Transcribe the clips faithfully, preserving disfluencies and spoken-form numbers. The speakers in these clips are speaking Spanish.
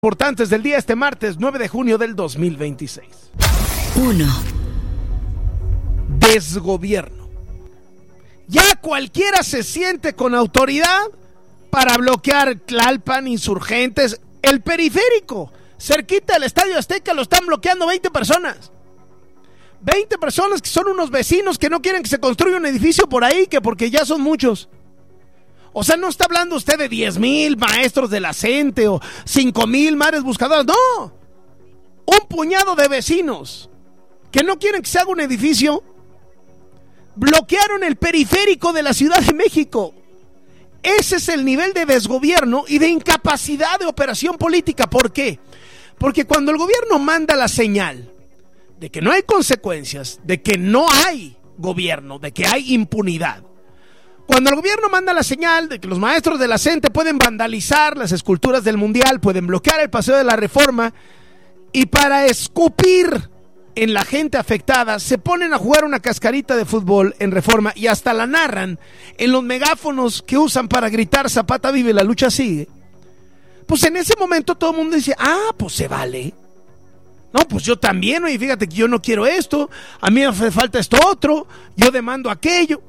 Importantes del día este martes nueve de junio del dos mil veintiséis. uno. Desgobierno. Ya cualquiera se siente con autoridad para bloquear Tlalpan, Insurgentes, el periférico. Cerquita del Estadio Azteca lo están bloqueando veinte personas. veinte personas que son unos vecinos que no quieren que se construya un edificio por ahí, que porque ya son muchos. O sea, no está hablando usted de diez mil maestros de la CENTE o cinco mil madres buscadoras. No, un puñado de vecinos que no quieren que se haga un edificio bloquearon el periférico de la Ciudad de México. Ese es el nivel de desgobierno y de incapacidad de operación política. ¿Por qué? Porque cuando el gobierno manda la señal de que no hay consecuencias, de que no hay gobierno, de que hay impunidad, cuando el gobierno manda la señal de que los maestros de la CENTE pueden vandalizar las esculturas del Mundial, pueden bloquear el Paseo de la Reforma, y para escupir en la gente afectada se ponen a jugar una cascarita de fútbol en Reforma y hasta la narran en los megáfonos que usan para gritar "Zapata vive, la lucha sigue", pues en ese momento todo el mundo dice: ah, pues se vale. No, pues yo también, oye, fíjate que yo no quiero esto, a mí me hace falta esto otro, yo demando aquello.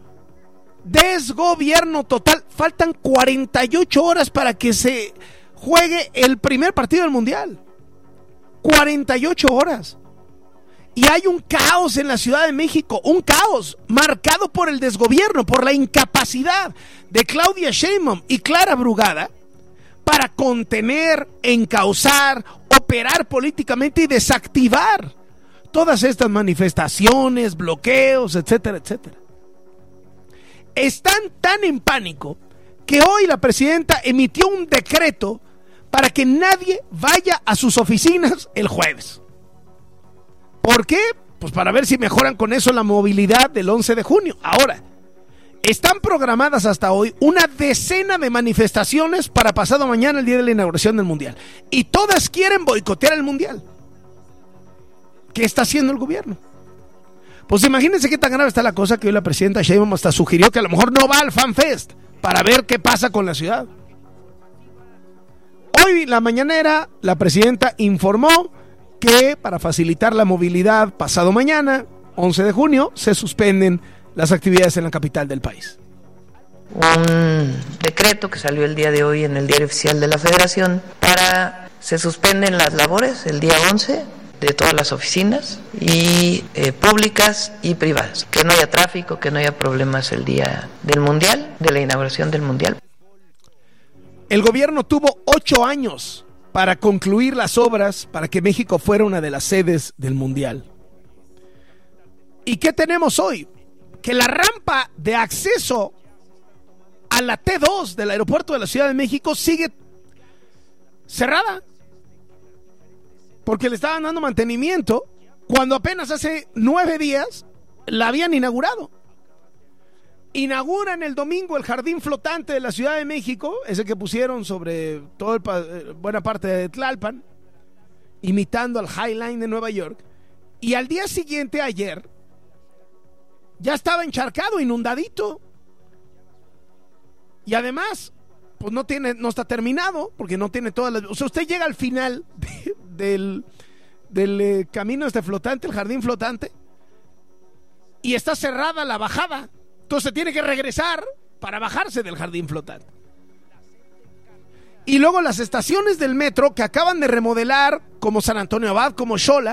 Desgobierno total. Faltan cuarenta y ocho horas para que se juegue el primer partido del Mundial. cuarenta y ocho horas. Y hay un caos en la Ciudad de México, un caos marcado por el desgobierno, por la incapacidad de Claudia Sheinbaum y Clara Brugada para contener, encauzar, operar políticamente y desactivar todas estas manifestaciones, bloqueos, etcétera, etcétera. Están tan en pánico que hoy la presidenta emitió un decreto para que nadie vaya a sus oficinas el jueves. ¿Por qué? Pues para ver si mejoran con eso la movilidad del once de junio. Ahora, están programadas hasta hoy una decena de manifestaciones para pasado mañana, el día de la inauguración del Mundial. Y todas quieren boicotear el Mundial. ¿Qué está haciendo el gobierno? Pues imagínense qué tan grave está la cosa que hoy la presidenta Sheinbaum hasta sugirió que a lo mejor no va al FanFest para ver qué pasa con la ciudad. Hoy, la mañanera, la presidenta informó que para facilitar la movilidad pasado mañana, once de junio, se suspenden las actividades en la capital del país. Un decreto que salió el día de hoy en el Diario Oficial de la Federación para se suspenden las labores el día once de todas las oficinas y eh, públicas y privadas, que no haya tráfico, que no haya problemas el día del Mundial, de la inauguración del Mundial. El gobierno tuvo ocho años para concluir las obras para que México fuera una de las sedes del Mundial. ¿Y qué tenemos hoy? Que la rampa de acceso a la T dos del aeropuerto de la Ciudad de México sigue cerrada, porque le estaban dando mantenimiento cuando apenas hace nueve días la habían inaugurado. Inauguran el domingo el jardín flotante de la Ciudad de México, ese que pusieron sobre toda buena parte de Tlalpan, imitando al High Line de Nueva York, y al día siguiente, ayer, ya estaba encharcado, inundadito, y además pues no tiene, no está terminado, porque no tiene todas las... O sea, usted llega al final de, del, del eh, camino este flotante, el jardín flotante, y está cerrada la bajada. Entonces tiene que regresar para bajarse del jardín flotante. Y luego las estaciones del metro que acaban de remodelar, como San Antonio Abad, como Xola,